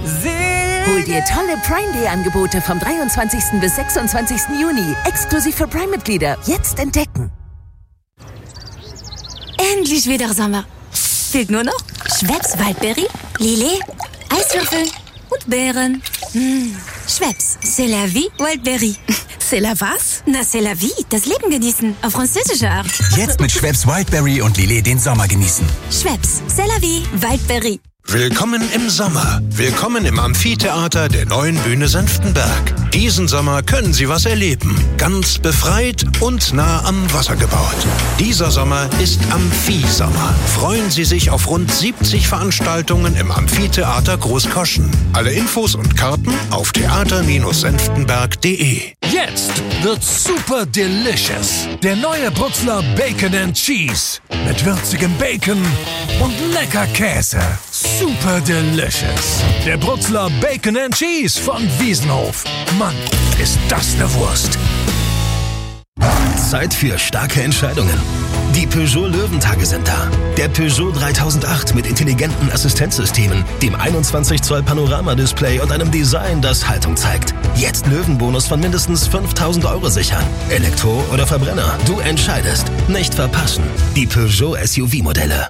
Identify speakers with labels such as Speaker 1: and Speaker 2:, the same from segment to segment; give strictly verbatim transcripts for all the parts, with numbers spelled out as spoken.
Speaker 1: Hol dir tolle Prime Day Angebote vom dreiundzwanzigsten bis sechsundzwanzigsten Juni. Exklusiv für Prime-Mitglieder. Jetzt entdecken.
Speaker 2: Endlich wieder Sommer. Fehlt nur noch Schweppes Waldbeere, Lillet, Eiswürfel und Beeren. Mmh. Schweppes, c'est la vie, Waldbeere.
Speaker 3: C'est la was?
Speaker 2: Na, c'est la vie, das Leben genießen, auf französische Art.
Speaker 4: Jetzt mit Schweppes Wildberry und Lillet den Sommer genießen.
Speaker 2: Schweppes, c'est la vie, Waldbeere.
Speaker 5: Willkommen im Sommer. Willkommen im Amphitheater der neuen Bühne Senftenberg. Diesen Sommer können Sie was erleben. Ganz befreit und nah am Wasser gebaut. Dieser Sommer ist Amphi-Sommer. Freuen Sie sich auf rund siebzig Veranstaltungen im Amphitheater Großkoschen. Alle Infos und Karten auf theater Senftenberg punkt de.
Speaker 6: Jetzt wird's super delicious. Der neue Brutzler Bacon and Cheese. Mit würzigem Bacon und lecker Käse. Super delicious. Der Brutzler Bacon and Cheese von Wiesenhof. Mann, ist das eine Wurst.
Speaker 7: Zeit für starke Entscheidungen. Die Peugeot Löwentage sind da. Der Peugeot dreitausendacht mit intelligenten Assistenzsystemen, dem einundzwanzig Zoll Panoramadisplay und einem Design, das Haltung zeigt. Jetzt Löwenbonus von mindestens fünftausend Euro sichern. Elektro oder Verbrenner, du entscheidest. Nicht verpassen. Die Peugeot S U V-Modelle.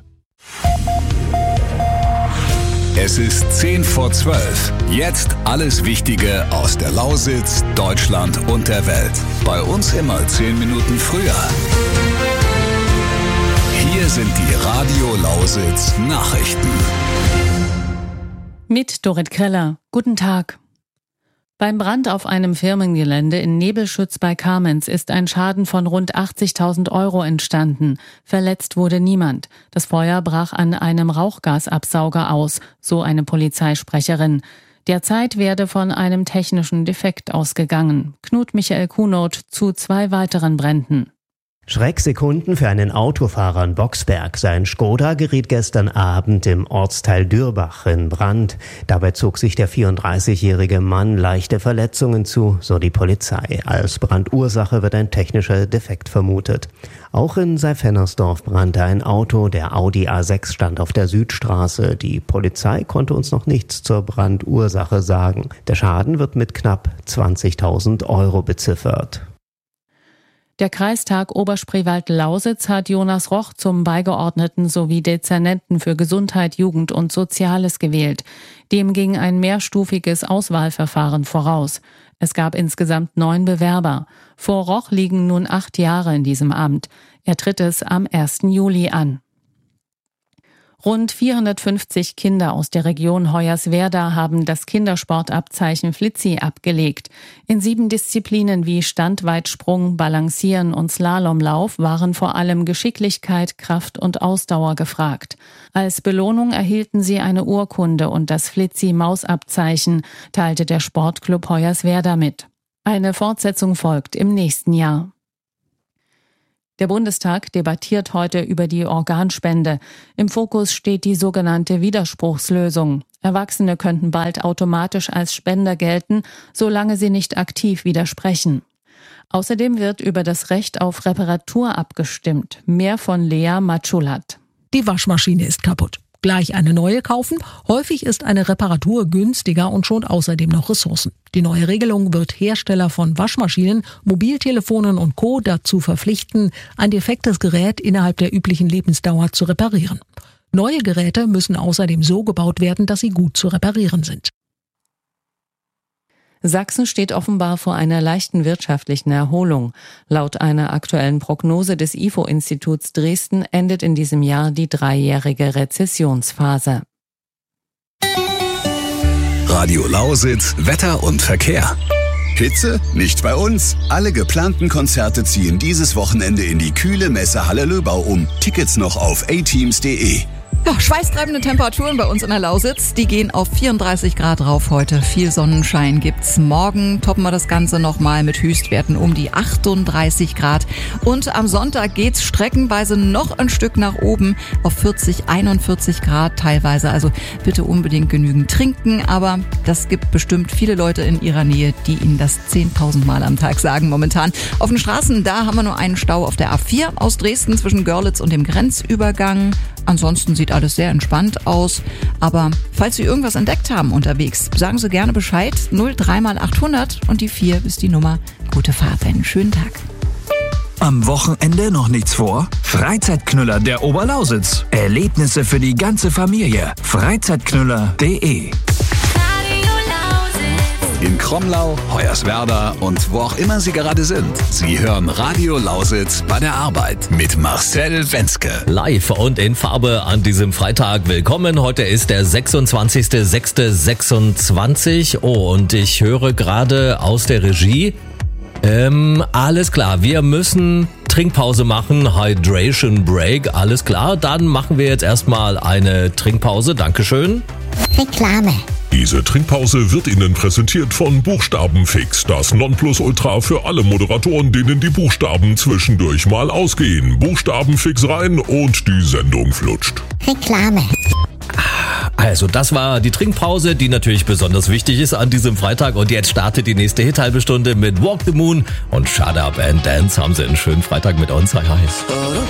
Speaker 8: Es ist zehn vor zwölf. Jetzt alles Wichtige aus der Lausitz, Deutschland und der Welt. Bei uns immer zehn Minuten früher. Hier sind die Radio Lausitz Nachrichten.
Speaker 9: Mit Dorit Kreller. Guten Tag. Beim Brand auf einem Firmengelände in Nebelschütz bei Kamenz ist ein Schaden von rund achtzigtausend Euro entstanden. Verletzt wurde niemand. Das Feuer brach an einem Rauchgasabsauger aus, so eine Polizeisprecherin. Derzeit werde von einem technischen Defekt ausgegangen. Knut Michael Kuhnot zu zwei weiteren Bränden.
Speaker 10: Schrecksekunden für einen Autofahrer in Boxberg. Sein Skoda geriet gestern Abend im Ortsteil Dürbach in Brand. Dabei zog sich der vierunddreißigjährige Mann leichte Verletzungen zu, so die Polizei. Als Brandursache wird ein technischer Defekt vermutet. Auch in Seifennersdorf brannte ein Auto. Der Audi A sechs stand auf der Südstraße. Die Polizei konnte uns noch nichts zur Brandursache sagen. Der Schaden wird mit knapp zwanzigtausend Euro beziffert.
Speaker 9: Der Kreistag Oberspreewald-Lausitz hat Jonas Roch zum Beigeordneten sowie Dezernenten für Gesundheit, Jugend und Soziales gewählt. Dem ging ein mehrstufiges Auswahlverfahren voraus. Es gab insgesamt neun Bewerber. Vor Roch liegen nun acht Jahre in diesem Amt. Er tritt es am ersten Juli an. Rund vierhundertfünfzig Kinder aus der Region Hoyerswerda haben das Kindersportabzeichen Flitzi abgelegt. In sieben Disziplinen wie Standweitsprung, Balancieren und Slalomlauf waren vor allem Geschicklichkeit, Kraft und Ausdauer gefragt. Als Belohnung erhielten sie eine Urkunde und das Flitzi-Mausabzeichen, teilte der Sportclub Hoyerswerda mit. Eine Fortsetzung folgt im nächsten Jahr. Der Bundestag debattiert heute über die Organspende. Im Fokus steht die sogenannte Widerspruchslösung. Erwachsene könnten bald automatisch als Spender gelten, solange sie nicht aktiv widersprechen. Außerdem wird über das Recht auf Reparatur abgestimmt. Mehr von Lea Matschulat.
Speaker 3: Die Waschmaschine ist kaputt. Gleich eine neue kaufen? Häufig ist eine Reparatur günstiger und schont außerdem noch Ressourcen. Die neue Regelung wird Hersteller von Waschmaschinen, Mobiltelefonen und Co. dazu verpflichten, ein defektes Gerät innerhalb der üblichen Lebensdauer zu reparieren. Neue Geräte müssen außerdem so gebaut werden, dass sie gut zu reparieren sind.
Speaker 9: Sachsen steht offenbar vor einer leichten wirtschaftlichen Erholung. Laut einer aktuellen Prognose des I F O-Instituts Dresden endet in diesem Jahr die dreijährige Rezessionsphase.
Speaker 8: Radio Lausitz, Wetter und Verkehr.
Speaker 11: Hitze? Nicht bei uns. Alle geplanten Konzerte ziehen dieses Wochenende in die kühle Messehalle Löbau um. Tickets noch auf a teams punkt de.
Speaker 12: Ja, schweißtreibende Temperaturen bei uns in der Lausitz. Die gehen auf vierunddreißig Grad rauf heute. Viel Sonnenschein gibt's. Morgen toppen wir das Ganze nochmal mit Höchstwerten um die achtunddreißig Grad. Und am Sonntag geht's streckenweise noch ein Stück nach oben auf vierzig, einundvierzig Grad teilweise. Also bitte unbedingt genügend trinken. Aber Das gibt bestimmt viele Leute in ihrer Nähe, die Ihnen das zehntausend Mal am Tag sagen momentan. Auf den Straßen, da haben wir nur einen Stau auf der A vier aus Dresden zwischen Görlitz und dem Grenzübergang. Ansonsten sieht alles sehr entspannt aus. Aber falls Sie irgendwas entdeckt haben unterwegs, sagen Sie gerne Bescheid. null drei mal achthundert und die vier ist die Nummer. Gute Fahrt, einen schönen Tag.
Speaker 13: Am Wochenende noch nichts vor? Freizeitknüller der Oberlausitz. Erlebnisse für die ganze Familie. freizeitknüller punkt de
Speaker 8: In Kromlau, Hoyerswerda und wo auch immer Sie gerade sind. Sie hören Radio Lausitz bei der Arbeit mit Marcel Wenzke.
Speaker 14: Live und in Farbe an diesem Freitag. Willkommen. Heute ist der sechsundzwanzigster sechster sechsundzwanzig. Oh, und ich höre gerade aus der Regie, ähm, alles klar, wir müssen Trinkpause machen, Hydration Break, alles klar. Dann machen wir jetzt erstmal eine Trinkpause. Dankeschön.
Speaker 15: Reklame.
Speaker 16: Diese Trinkpause wird Ihnen präsentiert von Buchstabenfix, das Nonplusultra für alle Moderatoren, denen die Buchstaben zwischendurch mal ausgehen. Buchstabenfix rein und die Sendung flutscht.
Speaker 15: Reklame.
Speaker 14: Also das war die Trinkpause, die natürlich besonders wichtig ist an diesem Freitag. Und jetzt startet die nächste Hit-Halbe Stunde mit Walk the Moon und Shut Up and Dance. Haben Sie einen schönen Freitag mit uns. Hi, hi.